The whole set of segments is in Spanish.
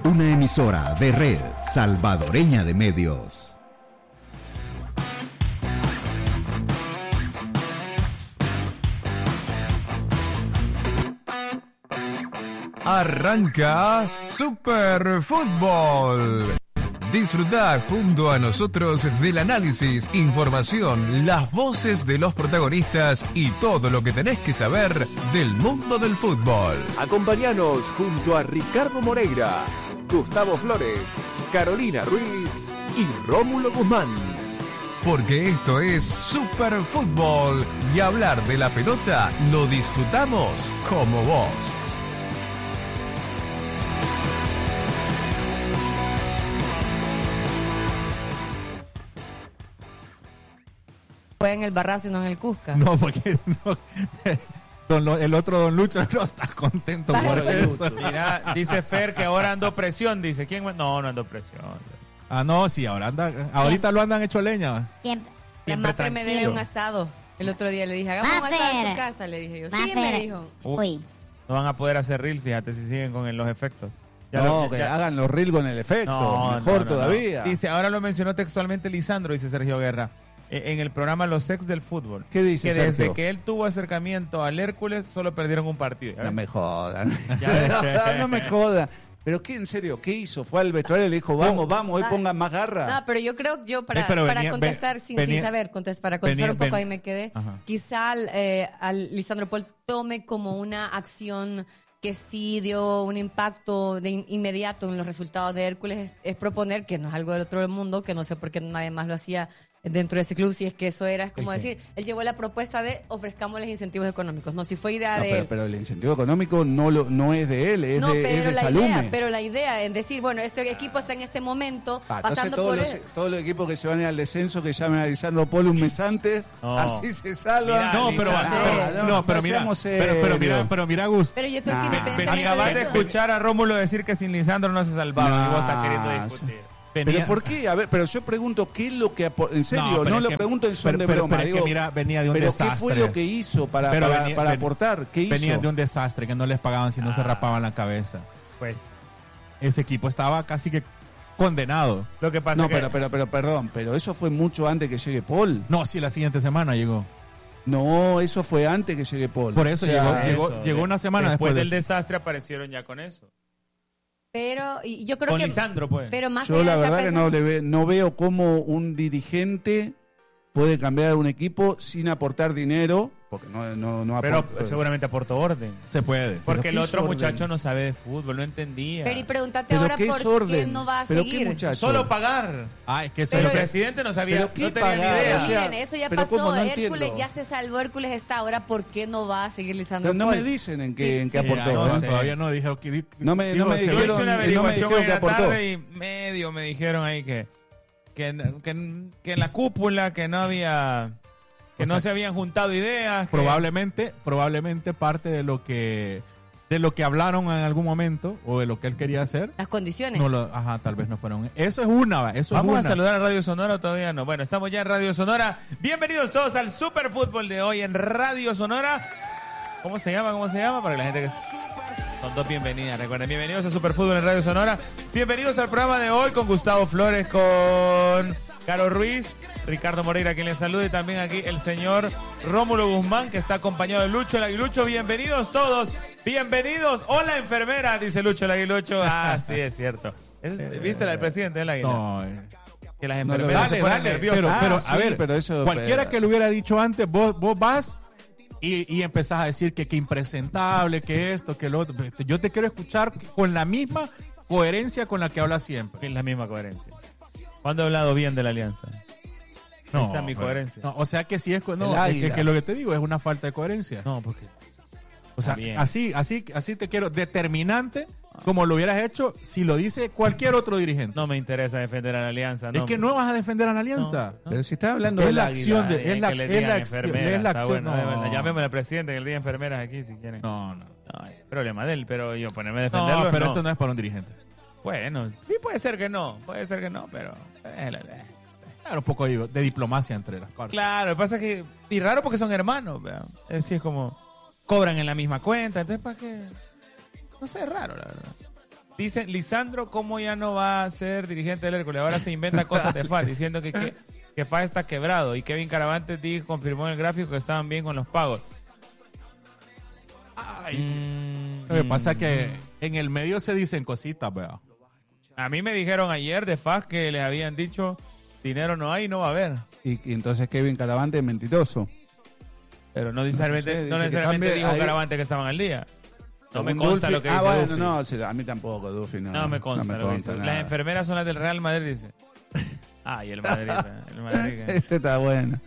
Una emisora de Red Salvadoreña de Medios. Arranca Super Fútbol. Disfruta junto a nosotros del análisis, información, las voces de los protagonistas y todo lo que tenés que saber del mundo del fútbol. Acompáñanos junto a Ricardo Moreira, Gustavo Flores, Carolina Ruiz y Rómulo Guzmán. Porque esto es Super Fútbol y hablar de la pelota lo disfrutamos como vos. Fue en el Barraza y no en el Cusca. No, porque no, el otro Don Lucho no está contento por eso. Mira, dice Fer que ahora ando presión, dice. ¿Quién? No ando presión. Ah, no, sí, ahora ahorita lo andan hecho leña. Siempre. La Maffer me debe un asado. El otro día le dije, hagamos un asado en tu casa. Le dije yo, sí, me dijo. Uy. No van a poder hacer reels, fíjate, si siguen con los efectos. Hagan los reels con el efecto, mejor todavía. Dice, ahora lo mencionó textualmente Lisandro, dice Sergio Guerra, en el programa Los Ex del Fútbol. ¿Qué dice Que Sergio? desde que él tuvo acercamiento al Hércules, solo perdieron un partido. No me jodan. No me jodan. Pero qué, en serio, ¿qué hizo? Fue al vestuario y le dijo, vamos, hoy pongan más garra. No, pero yo creo, para contestar sin saber, para contestar un poco ahí me quedé. Ajá. Quizá al Lisandro Paul tome como una acción que sí dio un impacto inmediato en los resultados de Hércules, es proponer, que no es algo del otro mundo, que no sé por qué nadie más lo hacía dentro de ese club, si es que eso era, es como decir, él llevó la propuesta de ofrezcámosles incentivos económicos, no, si fue idea de él. Pero el incentivo económico no es de él, es de Salume. Pero la idea en decir, bueno, este equipo está en este momento pasando por todos los equipos que se van a ir al descenso, que llamen a Lisandro Polo un mes antes, así se salvan. Pero mira, Gus. Pero yo creo que independientemente Acabas de escuchar a Rómulo decir que sin Lisandro no se salvaba y vos estás queriendo discutir. ¿Pero por qué? A ver, pero yo pregunto, ¿qué es lo que en serio, no lo pregunto en son de broma, digo, venía de un desastre. ¿Qué fue lo que hizo para aportar? ¿Qué hizo? Venía de un desastre, que no les pagaban si no se rapaban la cabeza. Pues ese equipo estaba casi que condenado. Lo que pasa pero eso fue mucho antes que llegue Paul. No, sí, la siguiente semana llegó. No, eso fue antes que llegue Paul. Por eso llegó una semana después del desastre, aparecieron ya con eso. Pero y yo creo con que Lisandro, pues. Pero más yo la verdad que no veo cómo un dirigente puede cambiar un equipo sin aportar dinero, porque no pero aporta. seguramente aportó orden. Se puede. Porque el otro muchacho no sabe de fútbol, no entendía. Pero y pregúntate ahora por qué no va a seguir. Solo pagar. Es que el presidente no sabía, no tenía ni idea. Miren, eso ya pasó. Hércules ya se salvó, Hércules está ahora, ¿por qué no va a seguir Lisandro Pero no Paul? me dicen en qué aportó. No, todavía no dijeron que no me dijeron, hice una averiguación que aportó. Y medio me dijeron ahí que en la cúpula que no había, no se habían juntado ideas. Probablemente parte de lo que hablaron en algún momento o de lo que él quería hacer. Las condiciones. Tal vez no fueron. Eso es una. Vamos a saludar a Radio Sonora, todavía no. Bueno, estamos ya en Radio Sonora. Bienvenidos todos al Super Fútbol de hoy en Radio Sonora. ¿Cómo se llama? Para la gente que son dos bienvenidas, recuerden, bienvenidos a Super Fútbol en Radio Sonora. Bienvenidos al programa de hoy con Gustavo Flores, con Caro Ruiz, Ricardo Moreira, quien les saluda, y también aquí el señor Rómulo Guzmán, que está acompañado de Lucho el Aguilucho. Bienvenidos todos, bienvenidos. Hola, enfermera, dice Lucho el Aguilucho. Sí, es cierto. ¿Viste la del presidente del Águila? No, que las enfermeras se ponen nerviosas. Pero eso, cualquiera que lo hubiera dicho antes, vos vas y empezás a decir que impresentable, que esto, que lo otro. Yo te quiero escuchar con la misma coherencia con la que hablas siempre. Es la misma coherencia. ¿Cuándo he hablado bien de la alianza? No, esta es mi coherencia. No, o sea que si es que lo que te digo es una falta de coherencia. No, porque o sea, así te quiero determinante como lo hubieras hecho si lo dice cualquier otro dirigente. No me interesa defender a la alianza. Es que no vas a defender a la alianza. No. Pero si estás hablando de la acción, es la acción. Bueno, llámeme al presidente en el día de enfermeras aquí si quieren. No. Hay problema de él, pero yo ponerme a defenderlo. No, pero eso no es para un dirigente. Bueno, sí, puede ser que no, pero claro, un poco de diplomacia entre las partes. Claro, lo que pasa es que y raro porque son hermanos, es como cobran en la misma cuenta, entonces para qué, no sé, es raro la verdad. Dicen, Lisandro, ¿cómo ya no va a ser dirigente del Hércules? Ahora se inventa cosas de FAS, diciendo que FAS está quebrado. Y Kevin Caravantes confirmó en el gráfico que estaban bien con los pagos. Lo que pasa es que en el medio se dicen cositas, vea. A mí me dijeron ayer de FAS que les habían dicho, dinero no hay, no va a haber. Y entonces Kevin Caravante es mentiroso. Pero no necesariamente, No sé, dice que necesariamente también dijo hay- Caravante que estaban al día. No me Según consta Dulfi- lo que dice bueno, Duffy. no, sí, a mí tampoco, Duffy, no. No me consta, no me lo que consta dice. nada. Las enfermeras son las del Real Madrid, dice. Ay, el Madrid. El Madrid. Ese está bueno.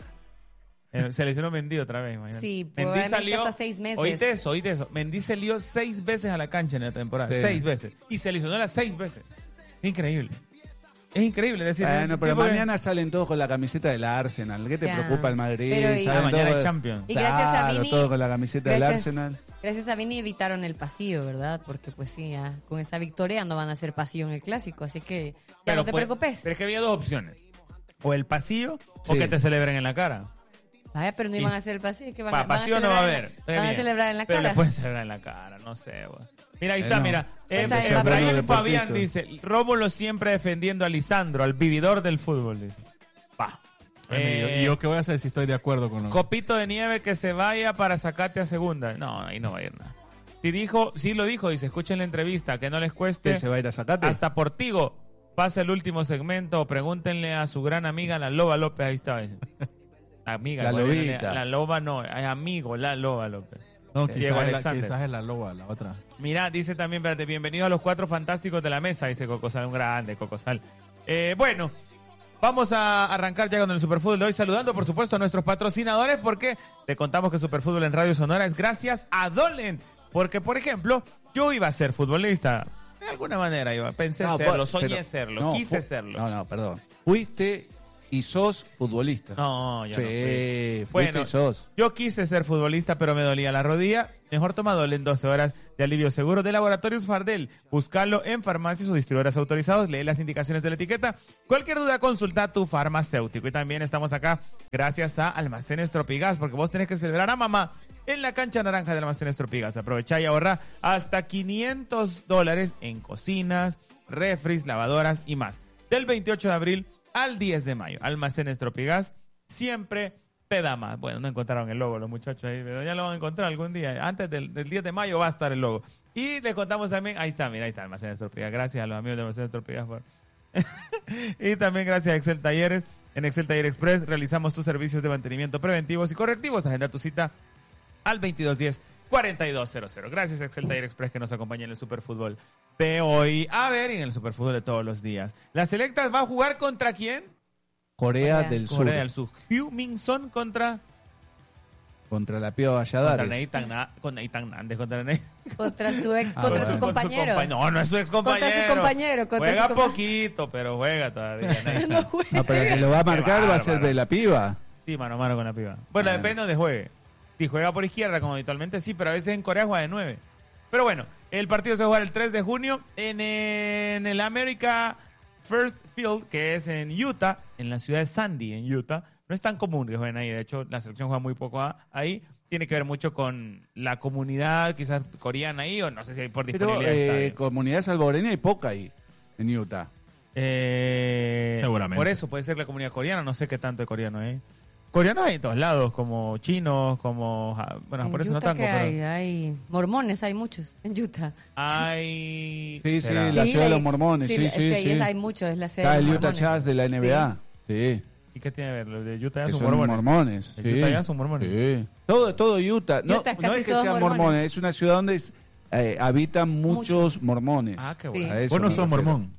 Se lesionó Mendy otra vez, imagínate. Sí, Mendy probablemente salió, hasta 6 meses. Oíste eso. Mendy salió 6 veces a la cancha en la temporada. Sí. 6 veces. Y se lesionó las 6 veces. Es increíble. Es increíble. Es decir, Bueno, el pero tipo que- mañana salen todos con la camiseta del Arsenal. ¿Qué te Ya. preocupa el Madrid? Pero y- Salen mañana todos- hay Champions. Y gracias a Claro, Vini. todo con la camiseta del gracias- Arsenal. Gracias a Vini evitaron el pasillo, ¿verdad? Porque pues sí, ya con esa victoria no van a hacer pasillo en el clásico, así que ya Pero no te pues- preocupes. Pero es que había dos opciones. O el pasillo o Sí. que te celebren en la cara. Vaya, pero no iban a hacer el pasillo, que van a Pasillo no va a celebrar haber. en- Está Van a bien. celebrar en la Pero cara. le pueden celebrar en la cara, no sé. Güey. Mira, ahí está, No. mira. Esa es la Efraín buena Fabián deportista. dice, Rómulo siempre defendiendo a Lisandro, al vividor del fútbol, dice. Va. ¿Y yo qué voy a hacer si estoy de acuerdo con lo Copito de Nieve que se vaya para sacarte a segunda. No, ahí no va a ir nada. Sí lo dijo, dice, escuchen la entrevista, que no les cueste. ¿Qué, se va a ir a sacarte? Hasta Portigo pasa el último segmento o pregúntenle a su gran amiga la Loba López, ahí está. Dice. Amiga. La igual, Lobita. La Loba no, es amigo, la Loba López. No, Diego quizás Alexander. es la loba, la otra. Mira, dice también, espérate, bienvenido a los 4 fantásticos de la mesa, dice Cocosal, un grande Cocosal. Bueno, vamos a arrancar ya con el Superfútbol de hoy, saludando por supuesto a nuestros patrocinadores, porque te contamos que Superfútbol en Radio Sonora es gracias a Dolen. Porque, por ejemplo, yo iba a ser futbolista, de alguna manera pensé serlo, soñé pero- serlo, no, quise serlo. No, perdón. Fuiste y sos futbolista. No, yo sí, no fui. fuiste Bueno, y sos. yo quise ser futbolista, pero me dolía la rodilla. Mejor toma Dolen 12 horas de alivio seguro de Laboratorios Fardel. Búscalo en farmacias o distribuidores autorizados. Lee las indicaciones de la etiqueta. Cualquier duda, consulta a tu farmacéutico. Y también estamos acá gracias a Almacenes Tropigas, porque vos tenés que celebrar a mamá en la cancha naranja de Almacenes Tropigas. Aprovecha y ahorra hasta $500 en cocinas, refris, lavadoras y más. Del 28 de abril al 10 de mayo. Almacenes Tropigas siempre te da más. Bueno, no encontraron el logo los muchachos ahí, pero ya lo van a encontrar algún día. Antes del 10 de mayo va a estar el logo. Y les contamos también, ahí está, mira, ahí está Almacenes Tropigas. Gracias a los amigos de Almacenes Tropigas por... Y también gracias a Excel Talleres. En Excel Taller Express realizamos tus servicios de mantenimiento preventivos y correctivos. Agenda tu cita al 2210-4200. Gracias a Excel Taller Express que nos acompaña en el Superfútbol de hoy. A ver, y en el Superfútbol de todos los días. ¿Las selectas va a jugar contra quién? Corea del Sur. Corea del Sur. Hugh Min-son contra Contra la Pío Contra Valladares. Nathan Nández, contra Ney. Contra su ex, Ah, contra bueno. su compañero. No, no es su ex compañero. Contra su compañero, contra Juega su compa- poquito, pero juega todavía. Nathan. No juega. No, pero el que lo va a marcar va a ser bárbaro. de la piba. Sí, mano a mano con la piba. Bueno, depende de donde juegue. Si juega por izquierda, como habitualmente, sí, pero a veces en Corea juega de 9. Pero bueno, el partido se va a jugar el 3 de junio en el America First Field, que es en Utah, en la ciudad de Sandy, en Utah. No es tan común que jueguen ahí. De hecho, la selección juega muy poco ahí. Tiene que ver mucho con la comunidad, quizás coreana ahí, o no sé si hay por Pero disponibilidad de estadio. comunidad salvadoreña hay poca ahí, en Utah. Seguramente. Por eso puede ser la comunidad coreana, no sé qué tanto de coreano hay. Coreanos hay en todos lados, como chinos, como... Bueno, En por eso no Utah tanto, que pero... hay mormones, hay muchos en Utah. Hay... Sí, sí, ¿Será? la ciudad de los mormones, sí, sí, sí. hay muchos, es la sede Está de el los Utah mormones. Jazz de la NBA. Sí. ¿Y qué tiene que ver? Los de Utah ya Que son son mormones. mormones. ¿De sí. Utah ya son mormones? Sí. Todo Utah. No, Utah, no casi es que todos sean mormones. mormones, es una ciudad donde habitan muchos mormones. Ah, qué Sí. bueno. A eso Vos no me sos refiero. mormón.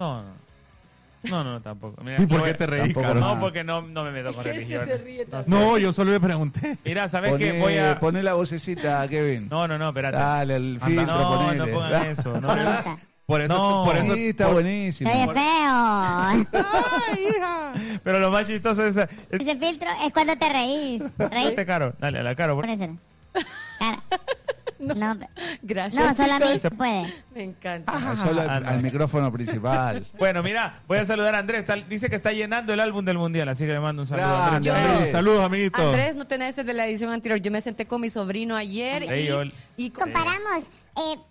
No, tampoco. Mira, ¿Y por yo qué voy- te reís, Tampoco Caro? No, no. porque no me meto con religión. se ríe No, también. sé. No, yo solo le pregunté. Mira, ¿sabes qué? Voy a... Poné la vocecita, Kevin. No, espérate. Dale, el filtro, No, ponele. no pongan eso. No, Nunca. por eso... No. por eso Sí, está buenísimo. Soy feo. pero lo más chistoso es... Ese filtro es cuando te reís. ¿Reís? Este Caro. Dale, a la Caro. Ponéselo. Cara. No, Gracias, no, solo a mí chicos. se puede. Me encanta. Solo al, Anda. al micrófono principal. Bueno, mira, voy a saludar a Andrés. Dice que está llenando el álbum del Mundial, así que le mando un saludo a Andrés. Grande, Andrés. Saludos, amiguitos. Andrés, no tenés ese de la edición anterior. Yo me senté con mi sobrino ayer Ey, y ol. y Comparamos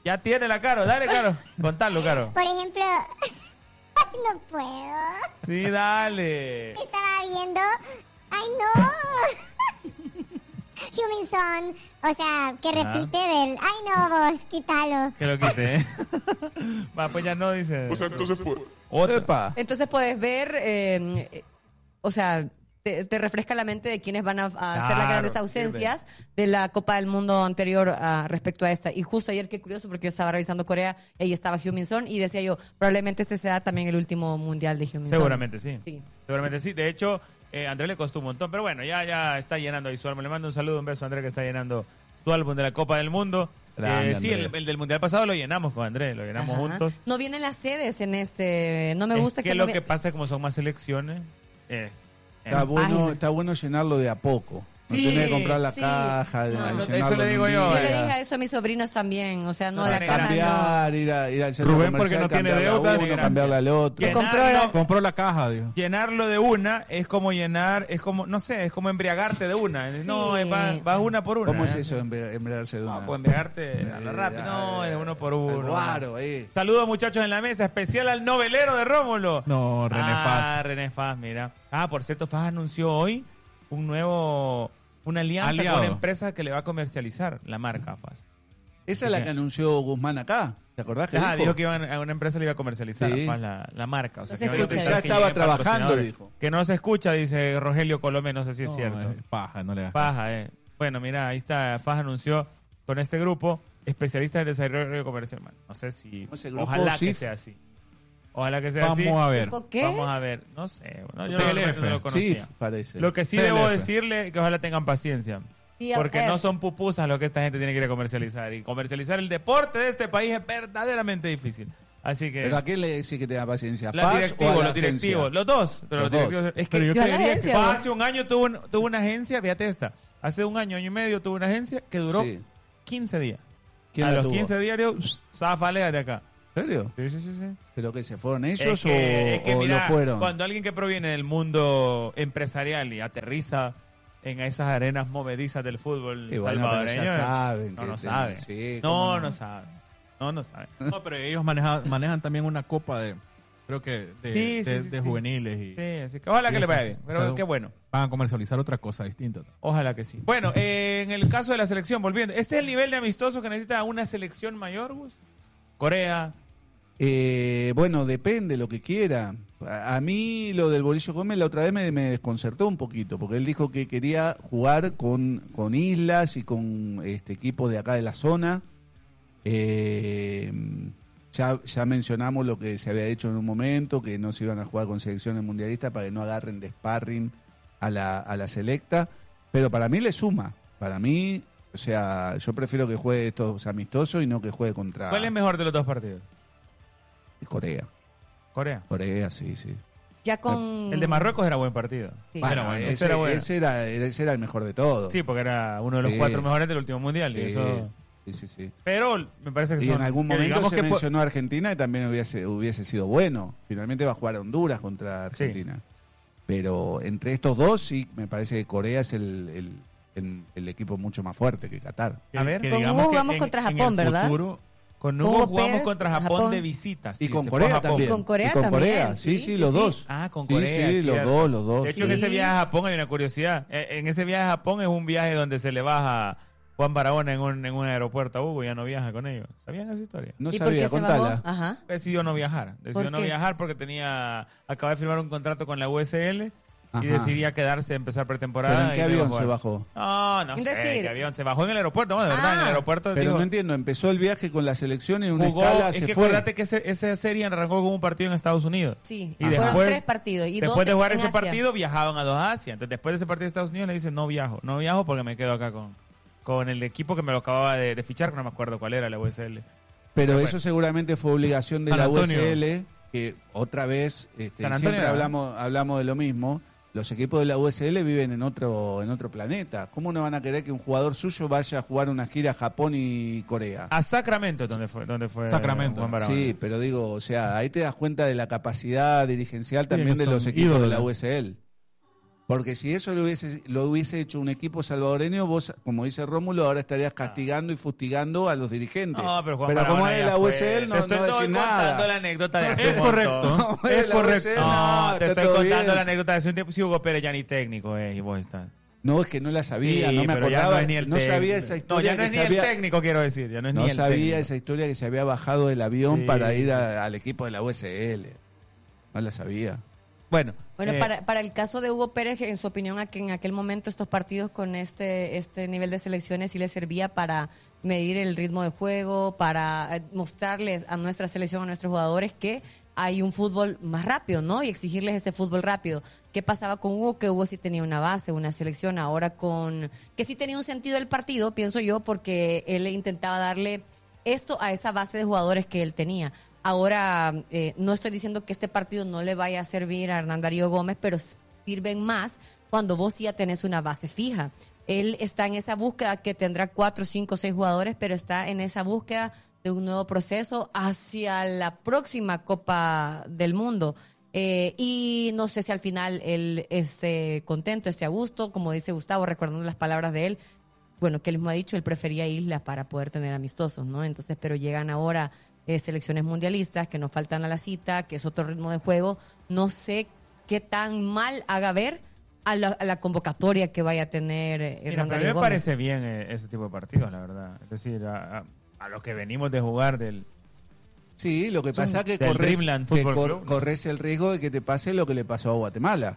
Ya tiene la Caro, dale, Caro. Contalo, Caro. Por ejemplo, ay, no puedo. Sí, dale. Estaba viendo, ay no. Huminson, o sea, que repite del, ay no, vos, quítalo. Que lo quite, ¿eh? Va, pues ya no, dice. O sea, entonces, pues, Otra. Epa. Entonces puedes ver, o sea, te refresca la mente de quiénes van a hacer las Claro, grandes ausencias de la Copa del Mundo anterior respecto a esta. Y justo ayer, qué curioso, porque yo estaba revisando Corea, ahí estaba Heung-min-son y decía yo, probablemente este sea también el último mundial de Heung-min-son. Seguramente sí. Sí. Seguramente sí. De hecho, a André le costó un montón. Pero bueno, ya está llenando ahí su álbum. Le mando un saludo, un beso a André que está llenando su álbum de la Copa del Mundo. Grande, Sí, André. el del mundial pasado lo llenamos con André. Lo llenamos Ajá. juntos. No vienen las sedes en este. No me gusta es que que lo no que vi- pasa es como son más selecciones. Está bueno, página. está bueno llenarlo de a poco. No Sí, tenés que comprar la sí. caja, de No, llenarlo eso le en digo un yo. Yo día. le dije a eso a mis sobrinos también. O sea, no, No, la no, caja no. Cambiar, ir al centro Rubén, porque comercial, no tiene cambiarla deudas. uno, Gracias. cambiarla al otro. Que Compró la caja, digo. Llenarlo de una es como llenar, es como, no sé, es como embriagarte de una. No, Sí. vas una por una. ¿Cómo es ¿eh? eso, embriagarse de una? No, pues embriagarte a lo rápido. No, es de uno por uno. Guaro, ahí. Saludos, muchachos, en la mesa. Especial al novelero de Rómulo. No, René Faz. René Faz, mira. Por cierto, Faz anunció hoy una alianza Aliado. con una empresa que le va a comercializar la marca Faz. Esa es la que anunció Guzmán acá. ¿Te acordás que Dijo que a una empresa le iba a comercializar Sí. a Faz la marca. O sea, No se que ahorita escucha, ya ya estaba trabajando, dijo. Que no se escucha, dice Rogelio Colomé, no sé si es No, cierto. paja, no le hagas Paja, Bueno, mira, ahí está. Faz anunció con este grupo, especialistas en desarrollo comercial. Bueno, no sé si. Ese grupo Ojalá que SIF. sea así. Ojalá que sea así. Vamos a ver. ¿Tipo qué Vamos es? a ver. No sé. Bueno, yo CLF. no lo conocía. Sí, parece. Lo que sí CLF. debo decirle es que ojalá tengan paciencia. Sí, Porque es. no son pupusas lo que esta gente tiene que ir a comercializar. Y comercializar el deporte de este país es verdaderamente difícil. Así que. ¿Pero a quién le decís que tenga paciencia? Los ¿Faz o a directivos, la los directivos. agencia? Los dos. Pero Los los directivos. dos. Es Pero que yo Yo a la creería que agencia, Faz ¿no? hace un año tuvo una agencia, fíjate esta. Hace un año y medio tuvo una agencia que duró Sí. 15 días. ¿Quién A la los tuvo? 15 días, digo, zafalea de acá. ¿En serio? Sí, sí, sí, sí. ¿Pero que se fueron ellos Es que, o mira, lo fueron? cuando alguien que proviene del mundo empresarial y aterriza en esas arenas movedizas del fútbol Y bueno, pero salvadoreño, ya saben no, que no te- saben. sí, no, cómo no saben. No saben. No, pero ellos manejan también una copa de, creo que de, Sí, de- sí, de sí. juveniles y Sí, así que ojalá y que le eso. vaya bien. Pero O sea, qué bueno. van a comercializar otra cosa distinta. Ojalá que sí. Bueno, en el caso de la selección, volviendo, ¿este es el nivel de amistoso que necesita una selección mayor, Gus? Corea. Bueno, depende lo que quiera. A mí lo del Bolillo Gómez la otra vez me desconcertó un poquito, porque él dijo que quería jugar con islas y con equipos de acá de la zona. Ya mencionamos lo que se había hecho en un momento, que no se iban a jugar con selecciones mundialistas para que no agarren de sparring a la selecta, pero para mí le suma. Para mí, o sea, yo prefiero que juegue estos amistosos y no que juegue contra ¿Cuál es mejor de los dos partidos? Corea. Corea. Corea, sí, sí. Ya con. El de Marruecos era buen partido. Sí. Bueno, ese ese, era bueno. ese era el mejor de todos. Sí, porque era uno de los Sí. 4 mejores del último mundial. Y eso... Sí. Pero me parece que Y son... en algún que momento digamos se que mencionó a Argentina y también hubiese sido bueno. Finalmente va a jugar Honduras contra Argentina. Pero entre estos dos, sí, me parece que Corea es el equipo mucho más fuerte que Qatar. A ver, Con digamos Hugo que jugamos en- contra en el Japón, ¿verdad? futuro, con Hugo Hugo jugamos Pérez, contra Japón, Japón. de visita. Y con se fue Corea a Japón. también. Y con Corea Y con también. Corea, sí, Sí, los sí. dos. Con Sí, Corea. sí, es los cierto. dos, los dos. De hecho, en Sí. ese viaje a Japón hay una curiosidad. En ese viaje a Japón es un viaje donde se le baja Juan Barahona en un aeropuerto a Hugo y ya no viaja con ellos. ¿Sabían esa historia? No ¿Y por qué sabía, se bajó? contala. Ajá. Decidió no viajar. Decidió ¿Por no qué? viajar porque acaba de firmar un contrato con la USL Ajá. y decidía quedarse a empezar pretemporada. ¿Pero en qué y no iba a avión se jugar. bajó? No Es sé decir- qué avión. Se bajó en el aeropuerto, no, de verdad, en el Ah. aeropuerto. Pero dijo, no entiendo, empezó el viaje con la selección y en una jugó, escala es se que fue. acuérdate que esa serie arrancó con un partido en Estados Unidos. Sí. Y Fueron después- 3 partidos. Y Después 2 de jugar en ese Asia. partido, viajaban a 2 Asia. Entonces, después de ese partido de Estados Unidos, le dicen, no viajo porque me quedo acá con el equipo que me lo acababa de fichar, que no me acuerdo cuál era, la USL. Pero Pero eso seguramente fue obligación de San la Antonio. USL, que otra vez, San Antonio siempre era. hablamos de lo mismo. Los equipos de la USL viven en otro planeta. ¿Cómo no van a querer que un jugador suyo vaya a jugar una gira a Japón y Corea? A Sacramento, donde fue Sacramento. Juan Barahona. Sí, pero digo, o sea, ahí te das cuenta de la capacidad dirigencial también ellos de los son equipos de ídolos, la ¿no? USL. Porque si eso lo hubiese hecho un equipo salvadoreño, vos, como dice Rómulo, ahora estarías castigando y fustigando a los dirigentes. No, pero Juan como Barahona es ya la fue. USL, no Te estoy decís contando nada. la anécdota de hace Es un montón. correcto. Como Es la correcto. USL, No, te está estoy todo contando bien. la anécdota de hace un tiempo. Si Hugo Pérez ya ni técnico es y vos estás. No, es que no la sabía, Sí, no me pero ya acordaba. no es ni el No técnico. sabía esa historia. No, ya no que es ni se el había- técnico, quiero decir. Ya no es No ni el sabía técnico. esa historia que se había bajado del avión Sí, para ir sí, al equipo de la USL. No la sabía. Bueno, Bueno, para el caso de Hugo Pérez, en su opinión, a que en aquel momento estos partidos con este nivel de selecciones sí le servía para medir el ritmo de juego, para mostrarles a nuestra selección, a nuestros jugadores que hay un fútbol más rápido, ¿no? Y exigirles ese fútbol rápido. ¿Qué pasaba con Hugo? Que Hugo sí tenía una base, una selección, ahora que sí tenía un sentido el partido, pienso yo, porque él intentaba darle esto a esa base de jugadores que él tenía. Ahora, no estoy diciendo que este partido no le vaya a servir a Hernán Darío Gómez, pero sirven más cuando vos ya tenés una base fija. Él está en esa búsqueda que tendrá 4, 5, 6 jugadores, pero está en esa búsqueda de un nuevo proceso hacia la próxima Copa del Mundo. Y no sé si al final él esté contento, esté a gusto, como dice Gustavo, recordando las palabras de él. Bueno, que él mismo ha dicho, él prefería islas para poder tener amistosos, ¿no? Entonces, pero llegan ahora selecciones mundialistas que nos faltan a la cita, que es otro ritmo de juego. No sé qué tan mal haga ver a la convocatoria que vaya a tener mira, Hernán pero a mí Darío me Gómez. parece bien ese tipo de partidos, la verdad. Es decir, a los que venimos de jugar del... Sí, lo que pasa es que del Dreamland Fútbol Club, ¿no? corres el riesgo de que te pase lo que le pasó a Guatemala.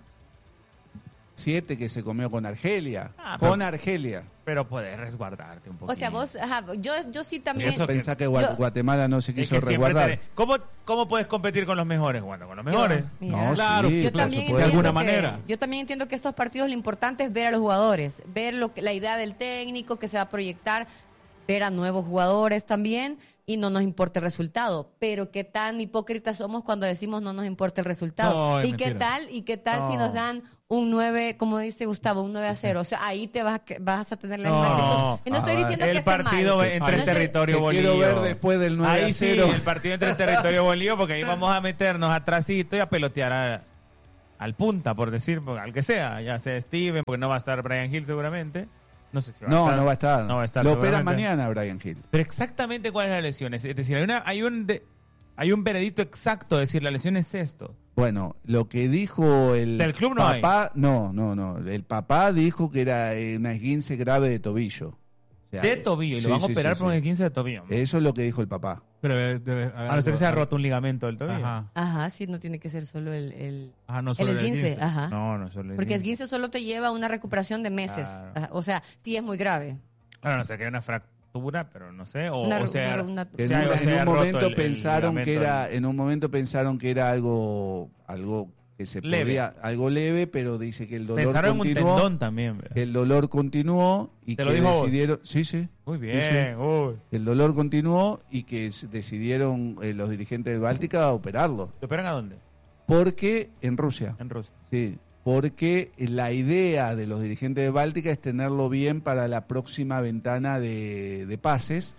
7 que se comió con Argelia. Con Argelia. Pero puedes resguardarte un poquito. O sea, vos, yo sí también... Eso Pensá que yo- Guatemala no se Es quiso que siempre resguardar. ¿Cómo puedes competir con los mejores? Bueno, con los mejores. Mira, No, Claro, sí, yo por también supuesto. de alguna entiendo que- manera. Yo también entiendo que estos partidos lo importante es ver a los jugadores, ver la idea del técnico que se va a proyectar, ver a nuevos jugadores también y no nos importa el resultado. Pero qué tan hipócritas somos cuando decimos no nos importa el resultado. No, es ¿Y qué mentira. tal si nos dan un 9, como dice Gustavo, un 9-0? O sea, ahí te vas a tener la No. misma actitud. Y no estoy diciendo que El esté partido mal. entre No estoy- territorio Te bolío. quiero ver después del 9 Ahí a sí, 0. el partido entre territorio bolío, porque ahí vamos a meternos atrásito y a pelotear al punta, por decir, al que sea, ya sea Steven, porque no va a estar Brian Hill seguramente. No sé si va a estar. No va a estar. No va a estar Lo operan seguramente. mañana, Brian Hill. Pero exactamente cuál es la lesión. Es decir, hay un veredicto exacto, es decir, la lesión es esto. Bueno, lo que dijo el Del club no hay. papá, no. El papá dijo que era una esguince grave de tobillo. O sea, De tobillo, y sí, lo van a sí, operar sí, por un sí. 15 de tobillo. Eso es lo que dijo el papá. Pero debe haber A no ser que se ha algo- roto un ligamento del tobillo. Ajá. Ajá, sí, no tiene que ser solo el Ajá, no solo el esguince. 15. Ajá. No solo el Porque esguince. esguince solo te lleva a una recuperación de meses. Claro. Ajá, o sea, sí es muy grave. Claro, no sé, que hay una fractura, pero no sé. O Una- sea, una- En, sea, un, o en sea, un roto momento el pensaron que ligamento era, en un momento pensaron que era algo que se Leve. podía, algo leve, pero dice que el dolor pensaron en un continuó. tendón también. ¿verdad? Que el dolor continuó y ¿Te que lo dijo a vos? decidieron, sí, Muy Sí, bien. Uy. el dolor continuó y que decidieron los dirigentes de Báltica operarlo. ¿Te operan a dónde? Porque en Rusia, En Rusia. sí, porque la idea de los dirigentes de Báltica es tenerlo bien para la próxima ventana de pases,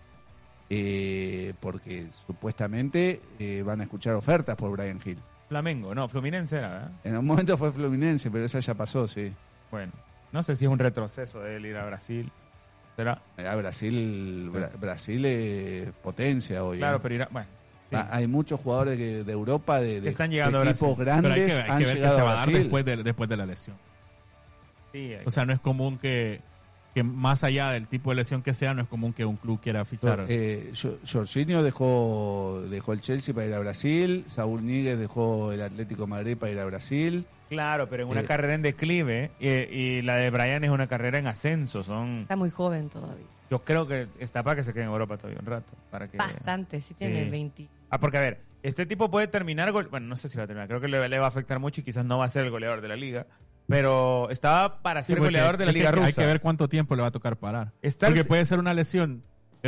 porque supuestamente van a escuchar ofertas por Brian Hill. Flamengo, no, Fluminense era, ¿verdad? En un momento fue Fluminense, pero esa ya pasó, sí. Bueno, no sé si es un retroceso de él ir a Brasil. ¿Será? Brasil es potencia hoy. Claro, ¿eh? pero irá. Bueno, sí. Hay muchos jugadores de Europa, de están llegando a equipos Brasil. Pero hay grandes, que, hay han que ver qué llegado se a va a dar Brasil. después de la lesión. Sí, O sea, no es común que más allá del tipo de lesión que sea, no es común que un club quiera fichar. Jorginho dejó el Chelsea para ir a Brasil, Saúl Níguez dejó el Atlético de Madrid para ir a Brasil. claro, pero en una Eh. carrera en declive y la de Brian es una carrera en ascenso. Está muy joven todavía. Yo creo que está para que se quede en Europa todavía un rato. Para que, Bastante, sí tiene Sí. 20. Porque a ver, este tipo puede terminar, bueno, no sé si va a terminar, creo que le va a afectar mucho y quizás no va a ser el goleador de la liga, pero estaba para Sí, ser porque goleador de la es que liga rusa. Hay que ver cuánto tiempo le va a tocar parar. Estar- Porque puede ser una lesión,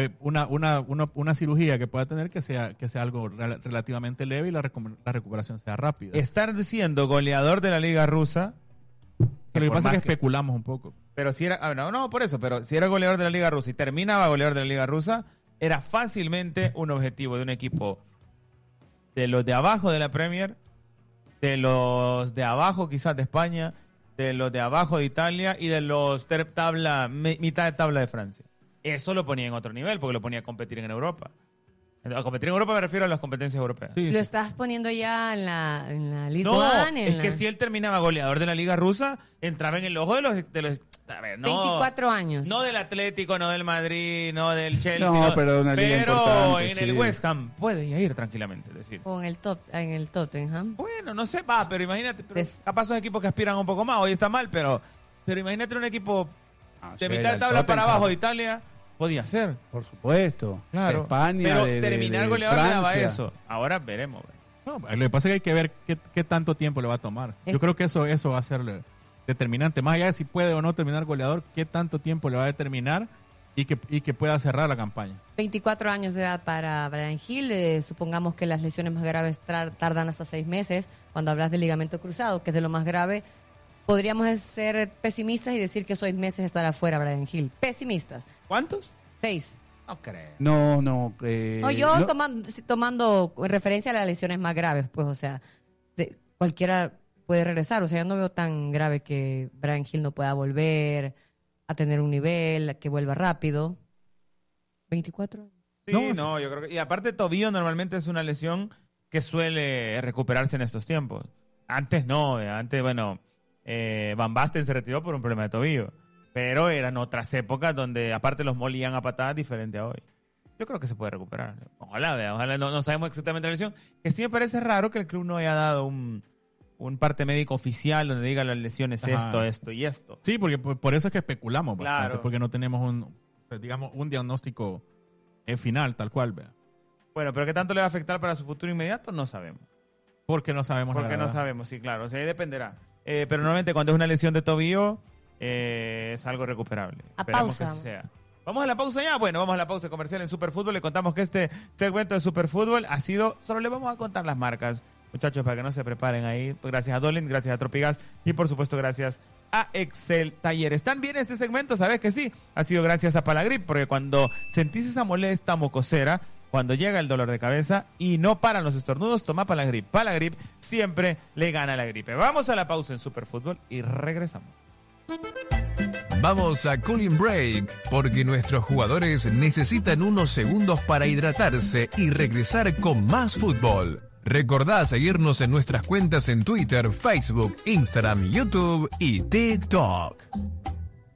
una cirugía que pueda tener que sea algo relativamente leve y la recuperación sea rápida. Estar siendo goleador de la liga rusa, Lo que por pasa es más que especulamos un poco. pero si era, no, por eso, pero si era goleador de la liga rusa y terminaba goleador de la liga rusa, era fácilmente un objetivo de un equipo de los de abajo de la Premier, de los de abajo quizás de España, de los de abajo de Italia y de los mitad de tabla de Francia. Eso lo ponía en otro nivel, porque lo ponía a competir en Europa. A competir en Europa me refiero a las competencias europeas. Sí, Lo sí. estás poniendo ya en la Ligue No, 1. es que si él terminaba goleador de la Liga Rusa, entraba en el ojo de los a ver, no, 24 años. No del Atlético, no del Madrid, no del Chelsea. No, pero de una liga importante, en el sí. West Ham puede ir tranquilamente, es decir. O en el Tottenham. Bueno, no sé, va, pero imagínate, pero Es- capaz son equipos que aspiran un poco más. Hoy está mal, pero imagínate un equipo de sí, mitad de el tabla para Tottenham. abajo de Italia, podía ser. Por supuesto. Claro. España, pero de terminar goleador le daba Francia. eso. Ahora veremos. No, lo que pasa es que hay que ver qué tanto tiempo le va a tomar. Yo creo que eso va a ser determinante. Más allá de si puede o no terminar goleador, qué tanto tiempo le va a determinar y que pueda cerrar la campaña. 24 años de edad para Brian Hill. Supongamos que las lesiones más graves tardan hasta 6 meses. Cuando hablas del ligamento cruzado, que es de lo más grave, podríamos ser pesimistas y decir que 6 meses estará fuera Brian Hill. Pesimistas. ¿Cuántos? 6. No creo. No. No, yo tomando referencia a las lesiones más graves, pues, o sea, cualquiera puede regresar. O sea, yo no veo tan grave que Brian Hill no pueda volver a tener un nivel, que vuelva rápido. 24 años. Sí, No, yo creo que... Y aparte, tobillo normalmente es una lesión que suele recuperarse en estos tiempos. Antes no, antes, bueno, Van Basten se retiró por un problema de tobillo. Pero eran otras épocas donde aparte los molían a patadas diferente a hoy. Yo creo que se puede recuperar. Ojalá no sabemos exactamente la lesión. Que sí me parece raro que el club no haya dado un parte médico oficial donde diga las lesiones Ajá. esto y esto. Sí, porque por eso es que especulamos bastante, Claro. porque no tenemos un diagnóstico final, tal cual, vea. Bueno, pero ¿qué tanto le va a afectar para su futuro inmediato? No sabemos. Porque no sabemos la Porque no verdad. sabemos, sí, claro. O sea, ahí dependerá. Pero normalmente cuando es una lesión de tobillo, es algo recuperable. A Esperemos pausa. que así sea. ¿Vamos a la pausa ya? Bueno, vamos a la pausa comercial en Superfútbol. Le contamos que este segmento de Superfútbol ha sido... Solo le vamos a contar las marcas, muchachos, para que no se preparen ahí. Gracias a Dolin, gracias a Tropigas y, por supuesto, gracias a Excel Talleres. ¿Tan bien este segmento? ¿Sabes que sí? Ha sido gracias a Palagrip, porque cuando sentís esa molesta mocosera, cuando llega el dolor de cabeza y no paran los estornudos, toma Palagrip. Palagrip siempre le gana la gripe. Vamos a la pausa en Superfútbol y regresamos. Vamos a Cooling Break, porque nuestros jugadores necesitan unos segundos para hidratarse y regresar con más fútbol. Recordá seguirnos en nuestras cuentas en Twitter, Facebook, Instagram, YouTube y TikTok.